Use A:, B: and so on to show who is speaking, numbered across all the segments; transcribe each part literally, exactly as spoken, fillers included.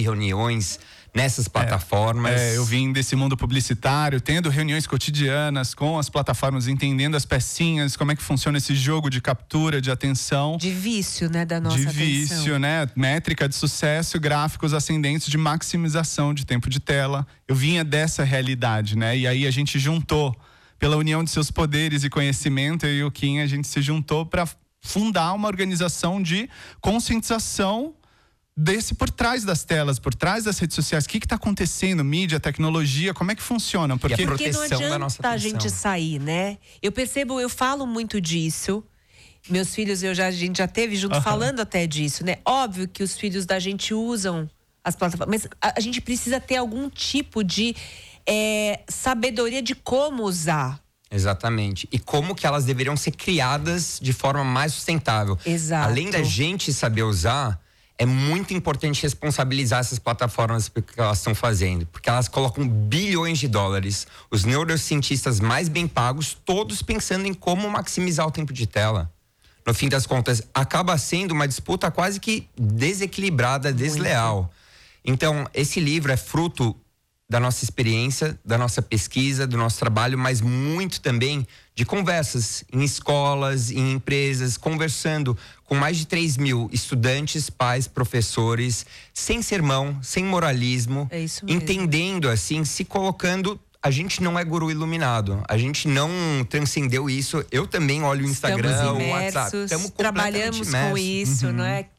A: reuniões nessas plataformas.
B: É, é, eu vim desse mundo publicitário, tendo reuniões cotidianas com as plataformas, entendendo as pecinhas, como é que funciona esse jogo de captura, de atenção.
C: De vício, né, da nossa
B: de
C: atenção.
B: De vício, né, métrica de sucesso, gráficos ascendentes de maximização de tempo de tela. Eu vinha dessa realidade, né, e aí a gente juntou, pela união de seus poderes e conhecimento, eu e o Kim, a gente se juntou para fundar uma organização de conscientização desse por trás das telas, por trás das redes sociais. O que está acontecendo? Mídia, tecnologia, como é que funciona?
A: Porque,
C: Porque não adianta
A: da nossa
C: a gente sair, né? Eu percebo, eu falo muito disso. Meus filhos, eu já, a gente já teve junto, uhum. falando até disso, né? Óbvio que os filhos da gente usam as plataformas, mas a, a gente precisa ter algum tipo de é, sabedoria de como usar.
A: Exatamente. E como que elas deveriam ser criadas de forma mais sustentável.
C: Exato.
A: Além da gente saber usar, é muito importante responsabilizar essas plataformas pelo que elas estão fazendo. Porque elas colocam bilhões de dólares. Os neurocientistas mais bem pagos, todos pensando em como maximizar o tempo de tela. No fim das contas, acaba sendo uma disputa quase que desequilibrada, desleal. Muito. Então, esse livro é fruto da nossa experiência, da nossa pesquisa, do nosso trabalho, mas muito também de conversas em escolas, em empresas, conversando com mais de três mil estudantes, pais, professores, sem sermão, sem moralismo,
C: é isso mesmo.
A: Entendendo assim, se colocando. A gente não é guru iluminado, a gente não transcendeu isso. Eu também olho o Instagram,
C: Estamos
A: o WhatsApp,
C: estamos trabalhamos
A: imersos.
C: com isso, uhum. não é?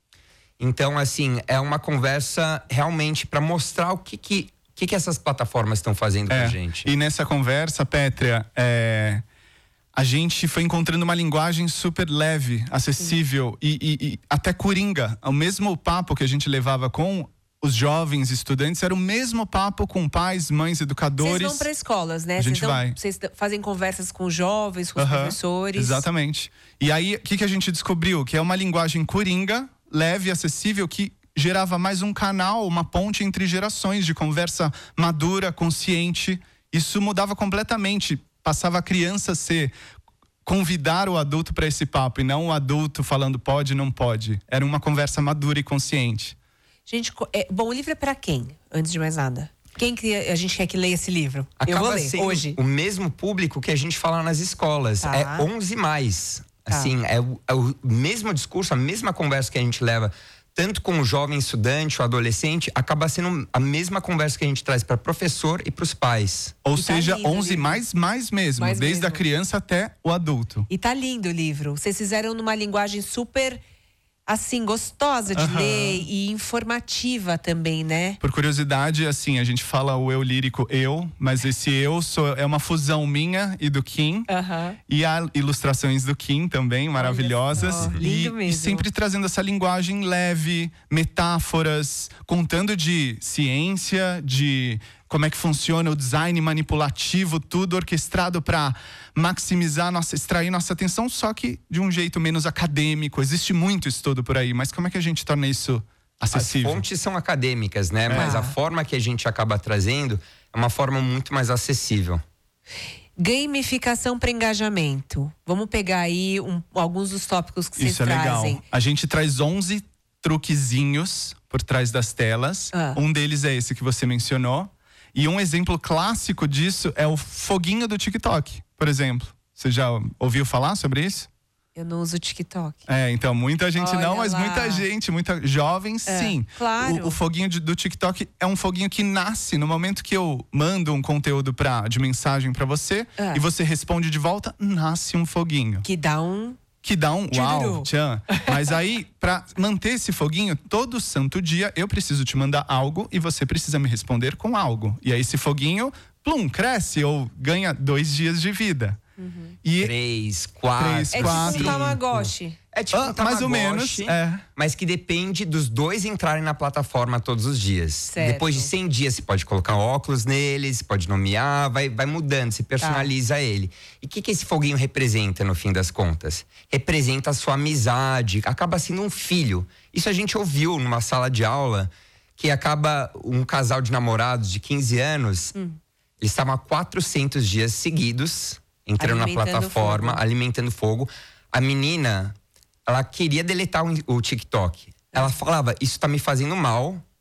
A: Então, assim, é uma conversa realmente para mostrar o que que O que, que essas plataformas estão fazendo
B: é,
A: pra gente?
B: E nessa conversa, Pétria, é, a gente foi encontrando uma linguagem super leve, acessível e, e, e até coringa. O mesmo papo que a gente levava com os jovens estudantes era o mesmo papo com pais, mães, educadores.
C: Vocês vão para escolas, né?
B: A gente
C: Vocês
B: vai.
C: Vocês fazem conversas com jovens, com os
B: uhum,
C: professores.
B: Exatamente. E aí, o que, que a gente descobriu? Que é uma linguagem coringa, leve, acessível, que gerava mais um canal, uma ponte entre gerações de conversa madura, consciente. Isso mudava completamente. Passava a criança a ser convidar o adulto para esse papo e não o adulto falando pode, não pode. Era uma conversa madura e consciente.
C: Gente, é, bom, o livro é para quem? Antes de mais nada. Quem que a gente quer que leia esse livro?
A: Acaba
C: Eu vou ler
A: sendo
C: hoje.
A: O mesmo público que a gente fala nas escolas.
C: Tá.
A: É onze mais.
C: Tá.
A: Assim, é o, é o mesmo discurso, a mesma conversa que a gente leva tanto com o jovem estudante, o adolescente, acaba sendo a mesma conversa que a gente traz para professor e para os pais.
B: Ou
C: e
B: seja,
C: tá lindo,
B: onze mais, mais mesmo,
C: mais
B: desde
C: mesmo.
B: a criança até o adulto.
C: E tá lindo o livro. Vocês fizeram numa linguagem super, assim, gostosa de
B: uhum.
C: ler e informativa também, né?
B: Por curiosidade, assim, a gente fala o eu lírico eu, mas esse eu sou, é uma fusão minha e do Kim.
C: Uhum.
B: E há ilustrações do Kim também, maravilhosas.
C: Olha só,
B: e,
C: lindo mesmo.
B: e sempre trazendo essa linguagem leve, metáforas, contando de ciência, de como é que funciona o design manipulativo, tudo orquestrado para maximizar, nossa, extrair nossa atenção, só que de um jeito menos acadêmico. Existe muito estudo por aí, mas como é que a gente torna isso acessível?
A: As fontes são acadêmicas, né? É. Mas a forma que a gente acaba trazendo é uma forma muito mais acessível.
C: Gamificação para engajamento. Vamos pegar aí um, alguns dos tópicos que vocês
B: isso é
C: trazem.
B: Legal. A gente traz onze truquezinhos por trás das telas.
C: Ah.
B: Um deles é esse que você mencionou. E um exemplo clássico disso é o foguinho do TikTok, por exemplo. Você já ouviu falar sobre isso?
C: Eu não uso TikTok.
B: É, então, muita gente
C: Olha
B: não, mas
C: lá.
B: muita gente, muita jovens,
C: é,
B: sim.
C: Claro.
B: O, o foguinho de, do TikTok é um foguinho que nasce no momento que eu mando um conteúdo pra, de mensagem pra você
C: é.
B: e você responde de volta, nasce um foguinho.
C: Que dá um...
B: Que dá um uau, tchan. Mas aí, pra manter esse foguinho, todo santo dia eu preciso te mandar algo e você precisa me responder com algo. E aí esse foguinho, plum, cresce ou ganha dois dias de vida.
C: Uhum.
B: E
A: três, quatro,
B: três,
C: é
B: quatro,
C: tipo um Tamagotchi.
A: É tipo
B: ah,
A: um Tamagotchi,
B: mais ou menos, é.
A: Mas que depende dos dois entrarem na plataforma todos os dias.
C: Certo.
A: Depois de cem dias, você pode colocar óculos neles, pode nomear, vai, vai mudando, se personaliza
C: tá.
A: ele. E o que, que esse foguinho representa, no fim das contas? Representa a sua amizade, acaba sendo um filho. Isso a gente ouviu numa sala de aula, que acaba um casal de namorados de quinze anos, hum. eles estavam há quatrocentos dias seguidos, entrando na plataforma, fogo. alimentando fogo. A menina... ela queria deletar o TikTok. Ela falava, isso tá me fazendo mal,